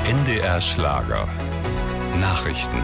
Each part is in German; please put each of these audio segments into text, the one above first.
NDR Schlager. Nachrichten.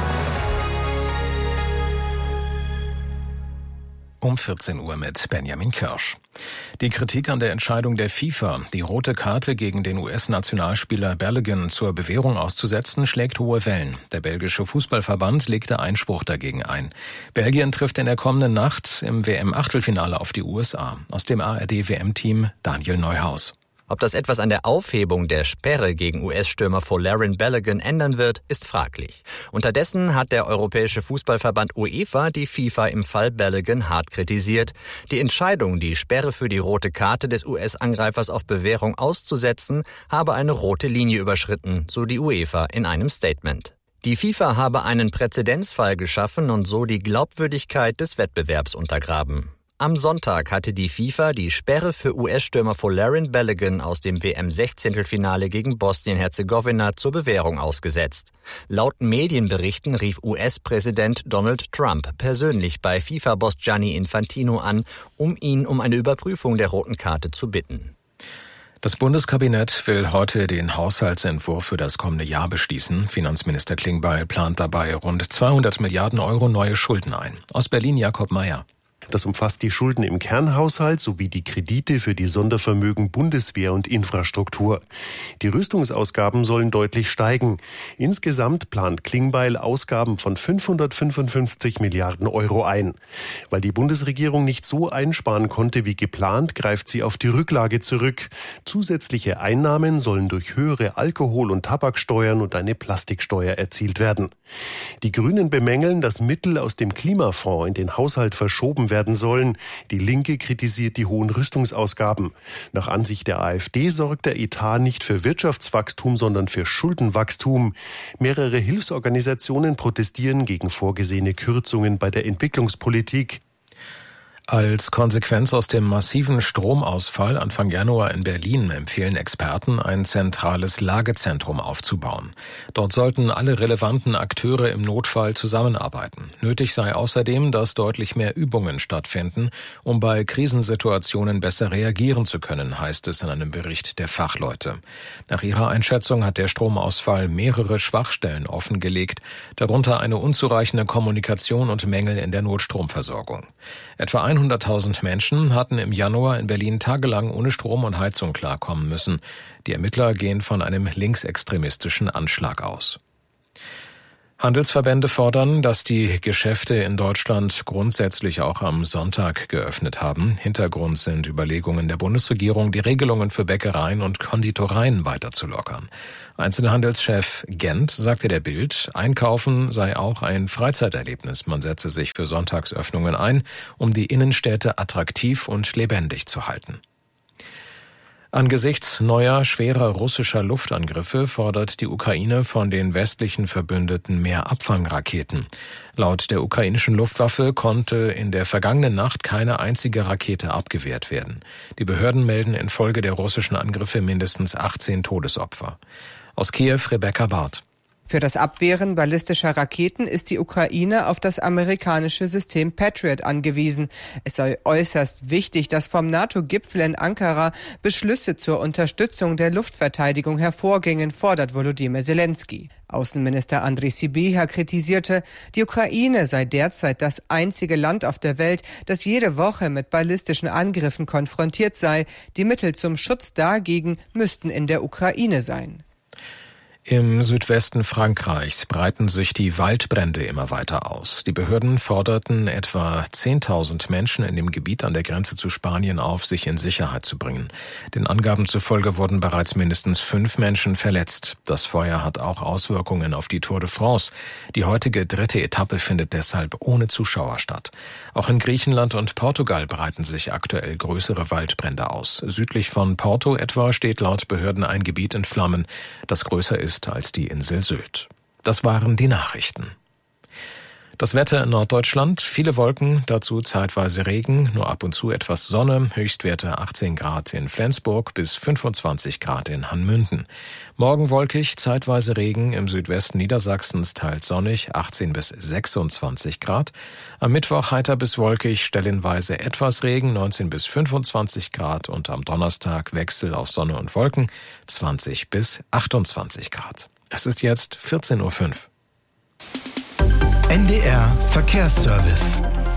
Um 14 Uhr mit Benjamin Kirsch. Die Kritik an der Entscheidung der FIFA, die rote Karte gegen den US-Nationalspieler Balogun zur Bewährung auszusetzen, schlägt hohe Wellen. Der belgische Fußballverband legte Einspruch dagegen ein. Belgien trifft in der kommenden Nacht im WM-Achtelfinale auf die USA. Aus dem ARD-WM-Team Daniel Neuhaus. Ob das etwas an der Aufhebung der Sperre gegen US-Stürmer Folarin Balogun ändern wird, ist fraglich. Unterdessen hat der Europäische Fußballverband UEFA die FIFA im Fall Balogun hart kritisiert. Die Entscheidung, die Sperre für die rote Karte des US-Angreifers auf Bewährung auszusetzen, habe eine rote Linie überschritten, so die UEFA in einem Statement. Die FIFA habe einen Präzedenzfall geschaffen und so die Glaubwürdigkeit des Wettbewerbs untergraben. Am Sonntag hatte die FIFA die Sperre für US-Stürmer Folarin Balogun aus dem WM-16-Finale gegen Bosnien-Herzegowina zur Bewährung ausgesetzt. Laut Medienberichten rief US-Präsident Donald Trump persönlich bei FIFA-Boss Gianni Infantino an, um ihn um eine Überprüfung der roten Karte zu bitten. Das Bundeskabinett will heute den Haushaltsentwurf für das kommende Jahr beschließen. Finanzminister Klingbeil plant dabei rund 200 Milliarden Euro neue Schulden ein. Aus Berlin Jakob Mayer. Das umfasst die Schulden im Kernhaushalt sowie die Kredite für die Sondervermögen Bundeswehr und Infrastruktur. Die Rüstungsausgaben sollen deutlich steigen. Insgesamt plant Klingbeil Ausgaben von 555 Milliarden Euro ein. Weil die Bundesregierung nicht so einsparen konnte wie geplant, greift sie auf die Rücklage zurück. Zusätzliche Einnahmen sollen durch höhere Alkohol- und Tabaksteuern und eine Plastiksteuer erzielt werden. Die Grünen bemängeln, dass Mittel aus dem Klimafonds in den Haushalt verschoben werden sollen. Die Linke kritisiert die hohen Rüstungsausgaben. Nach Ansicht der AfD sorgt der Etat nicht für Wirtschaftswachstum, sondern für Schuldenwachstum. Mehrere Hilfsorganisationen protestieren gegen vorgesehene Kürzungen bei der Entwicklungspolitik. Als Konsequenz aus dem massiven Stromausfall Anfang Januar in Berlin empfehlen Experten, ein zentrales Lagezentrum aufzubauen. Dort sollten alle relevanten Akteure im Notfall zusammenarbeiten. Nötig sei außerdem, dass deutlich mehr Übungen stattfinden, um bei Krisensituationen besser reagieren zu können, heißt es in einem Bericht der Fachleute. Nach ihrer Einschätzung hat der Stromausfall mehrere Schwachstellen offengelegt, darunter eine unzureichende Kommunikation und Mängel in der Notstromversorgung. Etwa 100.000 Menschen hatten im Januar in Berlin tagelang ohne Strom und Heizung klarkommen müssen. Die Ermittler gehen von einem linksextremistischen Anschlag aus. Handelsverbände fordern, dass die Geschäfte in Deutschland grundsätzlich auch am Sonntag geöffnet haben. Hintergrund sind Überlegungen der Bundesregierung, die Regelungen für Bäckereien und Konditoreien weiter zu lockern. Einzelhandelschef Gent sagte der Bild, Einkaufen sei auch ein Freizeiterlebnis. Man setze sich für Sonntagsöffnungen ein, um die Innenstädte attraktiv und lebendig zu halten. Angesichts neuer, schwerer russischer Luftangriffe fordert die Ukraine von den westlichen Verbündeten mehr Abfangraketen. Laut der ukrainischen Luftwaffe konnte in der vergangenen Nacht keine einzige Rakete abgewehrt werden. Die Behörden melden infolge der russischen Angriffe mindestens 18 Todesopfer. Aus Kiew Rebecca Barth. Für das Abwehren ballistischer Raketen ist die Ukraine auf das amerikanische System Patriot angewiesen. Es sei äußerst wichtig, dass vom NATO-Gipfel in Ankara Beschlüsse zur Unterstützung der Luftverteidigung hervorgingen, fordert Volodymyr Zelensky. Außenminister Andriy Sybiha kritisierte, die Ukraine sei derzeit das einzige Land auf der Welt, das jede Woche mit ballistischen Angriffen konfrontiert sei. Die Mittel zum Schutz dagegen müssten in der Ukraine sein. Im Südwesten Frankreichs breiten sich die Waldbrände immer weiter aus. Die Behörden forderten etwa 10.000 Menschen in dem Gebiet an der Grenze zu Spanien auf, sich in Sicherheit zu bringen. Den Angaben zufolge wurden bereits mindestens 5 Menschen verletzt. Das Feuer hat auch Auswirkungen auf die Tour de France. Die heutige 3. Etappe findet deshalb ohne Zuschauer statt. Auch in Griechenland und Portugal breiten sich aktuell größere Waldbrände aus. Südlich von Porto etwa steht laut Behörden ein Gebiet in Flammen, das größer ist als die Insel Sylt. Das waren die Nachrichten. Das Wetter in Norddeutschland, viele Wolken, dazu zeitweise Regen, nur ab und zu etwas Sonne, Höchstwerte 18 Grad in Flensburg bis 25 Grad in Hanmünden. Morgen wolkig, zeitweise Regen, im Südwesten Niedersachsens teils sonnig, 18 bis 26 Grad. Am Mittwoch heiter bis wolkig, stellenweise etwas Regen, 19 bis 25 Grad und am Donnerstag Wechsel aus Sonne und Wolken, 20 bis 28 Grad. Es ist jetzt 14:05 Uhr. NDR Verkehrsservice.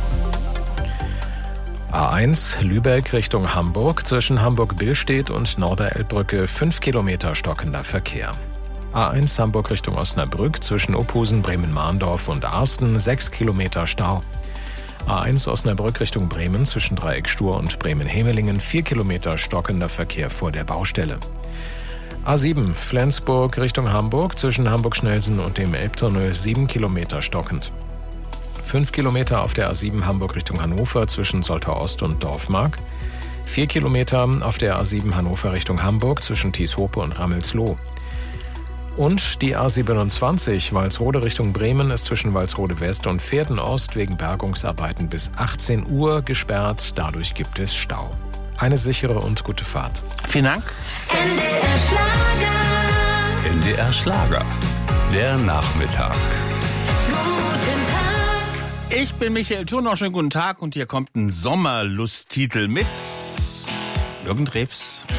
A1 Lübeck Richtung Hamburg, zwischen Hamburg-Billstedt und Norderelbbrücke 5 Kilometer stockender Verkehr. A1 Hamburg Richtung Osnabrück, zwischen Ophusen, Bremen-Mahndorf und Arsten 6 Kilometer Stau. A1 Osnabrück Richtung Bremen, zwischen Dreieck-Stur und Bremen-Hemelingen 4 Kilometer stockender Verkehr vor der Baustelle. A7 Flensburg Richtung Hamburg, zwischen Hamburg-Schnellsen und dem Elbtunnel 7 Kilometer stockend. 5 Kilometer auf der A7 Hamburg Richtung Hannover, zwischen Soltau-Ost und Dorfmark. 4 Kilometer auf der A7 Hannover Richtung Hamburg, zwischen Thieshope und Rammelsloh. Und die A27 Walsrode Richtung Bremen ist zwischen Walsrode West und Pferden-Ost wegen Bergungsarbeiten bis 18 Uhr gesperrt. Dadurch gibt es Stau. Eine sichere und gute Fahrt. Vielen Dank. NDR Schlager. NDR Schlager. Der Nachmittag. Guten Tag. Ich bin Michael Thurnau, schönen guten Tag und hier kommt ein Sommerlusttitel mit Jürgen Drews.